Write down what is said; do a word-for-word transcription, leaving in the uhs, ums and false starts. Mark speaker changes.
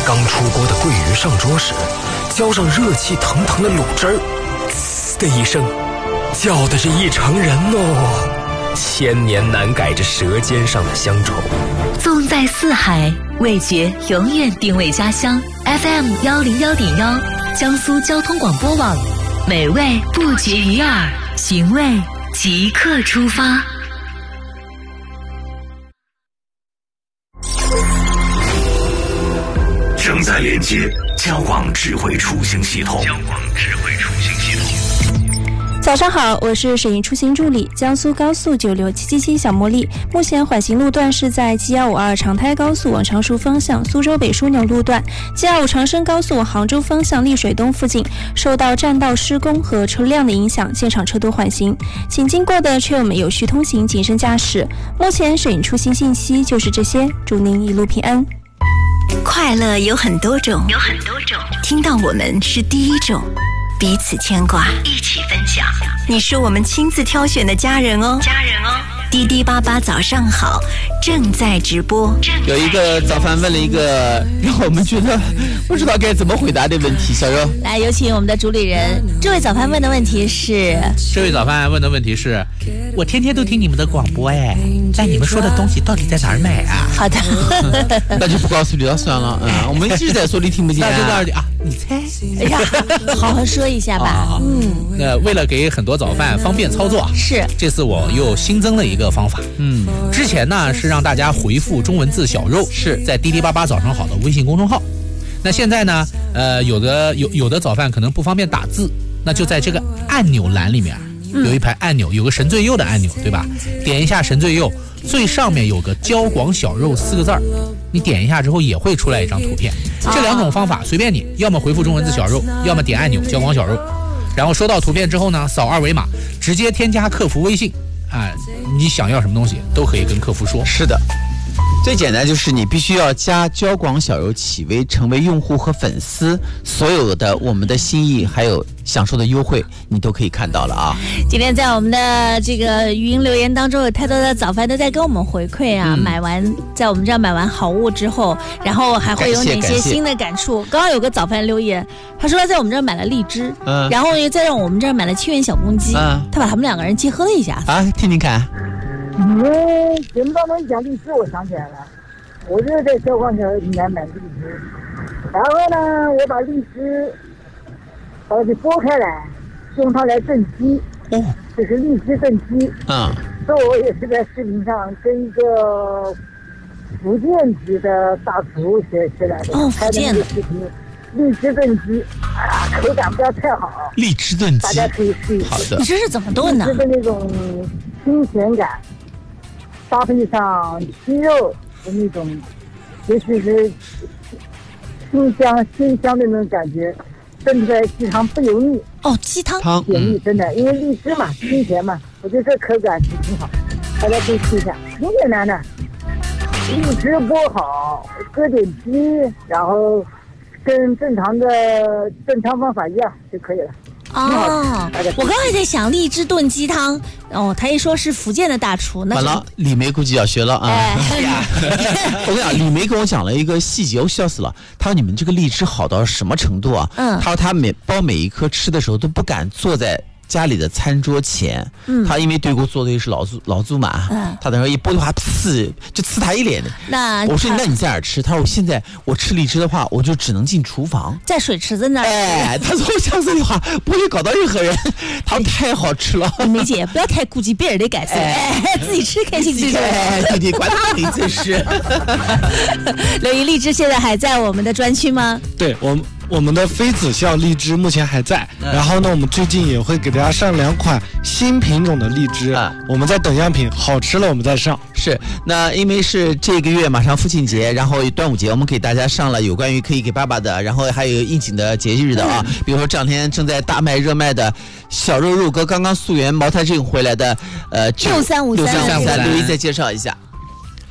Speaker 1: 刚出锅的桂鱼上桌时，浇上热气腾腾的卤汁儿，呲的一声，叫的是一城人哦，千年难改这舌尖上的乡愁。
Speaker 2: 纵在四海，味觉永远定位家乡。F M 幺零幺点幺，江苏交通广播网，美味不绝于耳，寻味即刻出发。
Speaker 3: 正在连接交广智慧出行系统。交广智慧出行系统。
Speaker 4: 早上好，我是水印出行助理，江苏高速九六七七七小茉莉。目前缓行路段是在 G 一五二长滩高速往常熟方向苏州北枢纽路段， G 一五长深高速往杭州方向丽水东附近，受到占道施工和车辆的影响，现场车多缓行，请经过的车友们有序通行，谨慎驾驶。目前水印出行信息就是这些，祝您一路平安。
Speaker 2: 快乐有很多种，有很多种，听到我们是第一种，彼此牵挂，一起分享。你是我们亲自挑选的家人哦，家人哦。滴滴八八早上好，正在直播。
Speaker 5: 有一个早饭问了一个让我们觉得不知道该怎么回答的问题，小柔
Speaker 4: 来有请我们的主理人。这位早饭问的问题是，
Speaker 6: 这位早饭问的问题是，我天天都听你们的广播哎，但你们说的东西到底在哪儿买啊？
Speaker 4: 好的，
Speaker 5: 那就不告诉你了，算了。嗯，我们一直在说你听不见、啊，
Speaker 6: 那就告诉你啊，你猜？
Speaker 4: 哎呀，好好说一下吧。
Speaker 6: 啊、嗯，那为了给很多早饭方便操作，
Speaker 4: 是这
Speaker 6: 次我又新增了一个方法。嗯，之前呢是让大家回复中文字小肉，是在滴滴八八早上好的微信公众号。那现在呢，呃，有的有有的早饭可能不方便打字，那就在这个按钮栏里面有一排按钮，有个神最右的按钮，对吧？点一下神最右，最上面有个交广小肉四个字儿，你点一下之后也会出来一张图片。这两种方法随便你，要么回复中文字小肉，要么点按钮交广小肉，然后收到图片之后呢，扫二维码直接添加客服微信啊，你想要什么东西都可以跟客服说。
Speaker 5: 是的，最简单就是你必须要加交广小柔企微，成为用户和粉丝，所有的我们的心意还有享受的优惠你都可以看到了啊。
Speaker 4: 今天在我们的这个语音留言当中，有太多的早饭都在跟我们回馈啊、嗯、买完在我们这儿买完好物之后，然后还会有哪些新的感触。刚刚有个早饭留言，他说他在我们这儿买了荔枝、嗯、然后又在我们这儿买了七元小公鸡、嗯、他把他们两个人结合了一下
Speaker 5: 啊，听听看。
Speaker 7: 因为节目当中一讲荔枝，我想起来了，我就是在交广小里面买荔枝，然后呢，我把荔枝把它给剥开来，用它来炖鸡，哦，这是荔枝炖鸡。嗯，这我也是在视频上跟一个福建籍的大厨学学来的，
Speaker 4: 哦，福建的
Speaker 7: 视频。荔枝炖鸡，哎呀，口感不要太好。
Speaker 5: 荔枝炖鸡，
Speaker 7: 大家可以试一试。
Speaker 5: 好的，
Speaker 4: 你这是怎么炖的？
Speaker 7: 荔枝的那种新鲜感。搭配上鸡肉的那种，尤其是清香鲜香的那种感觉，炖出来鸡汤不油腻。
Speaker 4: 哦，鸡汤
Speaker 7: 解腻，真的，因为荔枝嘛，新鲜嘛，我觉得这口感是挺好，大家可以试一下，挺简单的。荔枝剥好，搁点鸡，然后跟正常的炖汤方法一样就可以了。
Speaker 4: 哦，我刚才在想荔枝炖鸡汤，哦，他一说是福建的大厨，那
Speaker 5: 完了，李梅估计要学了啊！哎呀，我跟你讲，李梅跟我讲了一个细节，我笑死了。他说你们这个荔枝好到什么程度啊？嗯，他说他每包每一颗吃的时候都不敢坐在家里的餐桌前，嗯，他因为对过做的是老祖老祖嘛，嗯，他等会一剥的话刺就刺他一脸的。
Speaker 4: 那
Speaker 5: 我说那你在哪儿吃？他说我现在我吃荔枝的话，我就只能进厨房，
Speaker 4: 在水池子那儿。
Speaker 5: 哎，他说我想这句话不会搞到任何人，他说太好吃了。
Speaker 4: 梅姐不要太顾及别人的感受，哎，自己吃开心最重要。
Speaker 5: 哎，对对，管他名字是。
Speaker 4: 刘怡，荔枝现在还在我们的专区吗？
Speaker 8: 对，我们。我们的妃子笑荔枝目前还在，然后呢，我们最近也会给大家上两款新品种的荔枝，啊、我们在等样品，好吃了我们再上。
Speaker 5: 是，那因为是这个月马上父亲节，然后端午节，我们给大家上了有关于可以给爸爸的，然后还有应景的节日的啊，比如说这两天正在大卖热卖的小肉肉哥刚刚溯源茅台镇回来的，呃，
Speaker 4: 六三五三，
Speaker 5: 六三五三，刘一再介绍一下。